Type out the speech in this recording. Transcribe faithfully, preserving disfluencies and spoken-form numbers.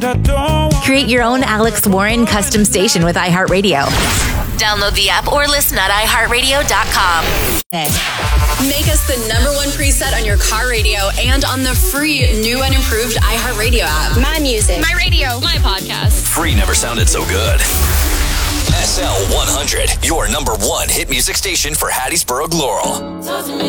Create your own Alex Warren custom station with iHeartRadio. Download the app or listen at i heart radio dot com. Make us the number one preset on your car radio and on the free new and improved iHeartRadio app. My music. My radio. My podcast. Free never sounded so good. S L one hundred, your number one hit music station for Hattiesburg, Laurel.